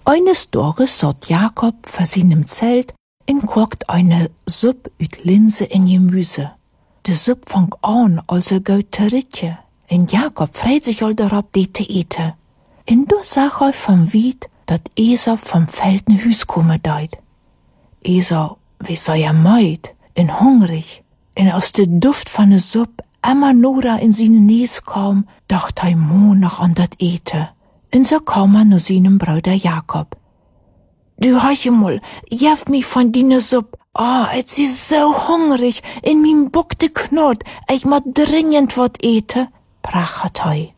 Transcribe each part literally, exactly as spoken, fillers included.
Eines Tages satt Jakob vor seinem Zelt und kocht eine Suppe üt Linse in Gemüse. De Suppe fang an, also gut zu ritje. Und Jakob freut sich all darauf, die zu eten. Und du sag er vom Wied, dat Esau vom Feld ne Hüs komme deit. Esau, wie soll er meid, und hungrig, und aus de Duft von de Suppe immer nora in seine Nies kam, dacht er mo noch an dat Ete. Und so kam er nur seinem Bruder Jakob. Du heiche mal, jef mich von dine Suppe. Ah, oh, ich ist so hungrig, in min Buckte knurrt, ich ma dringend wat ete, prachet hei.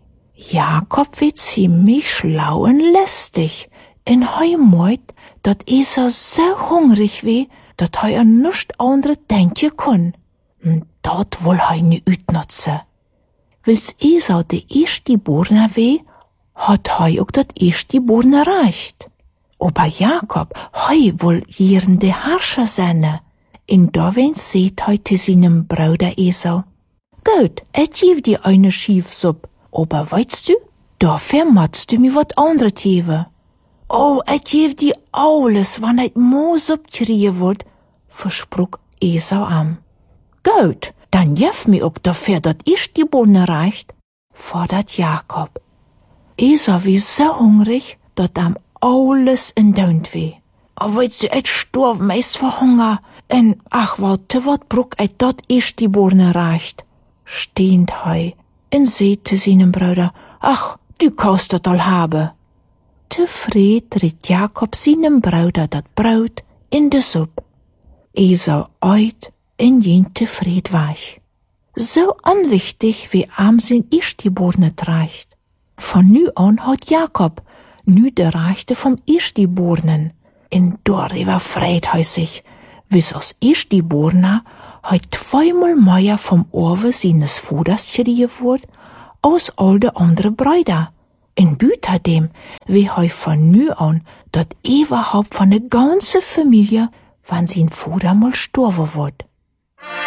Jakob wird ziemlich schlau und lästig, in hei meut, dat Esau so hungrig weh, dat hei an nischt andre denken kun. Und dat wohl hei ne utnutze. Wils Esau de Erstgeborene weh, hat hei auch dat Erstgeborene reicht. Aber Jakob, hei wohl jieren de Herrscher senne. In dawen seht hei zu seinem Bruder Esau. Gut, ich geb dir eine Schiefsuppe. Aber weißt du, dafür matst du mir wat andere geben. Oh, ich geb dir alles, wann ich Mosup kriegen wird, versprach Esau an. Gut, dann jef mir auch dafür, dat ich die Bohne reicht, fordert Jakob. Esau wie so hungrig, dat am alles in Daunt weh. Aber weißt du, ich storf meist vor Hunger, en ach, warte, wat bruck ich dat ich die Bohne reicht. Stehend hei, en seht zu seinem Bruder, ach, du kannst dat all haben. Zufried riet Jakob seinem Bruder dat Brot in de Suppe. Esau eit en jen zufried weich. So anwichtig, wie arm sein Erstgeborene reicht. Von nu an hat Jakob nu de Reichte vom Erstgeborenen. In darüber freit hei sich, wie's aus Erstgeborener heut zweimal mehr vom Orwe seines Vaters kriegen wird, als all de andere Brüder. In Büter dem, wie hei von nu an, dat überhaupt von de ganze Familie, wann sein Vater mal sterben wird.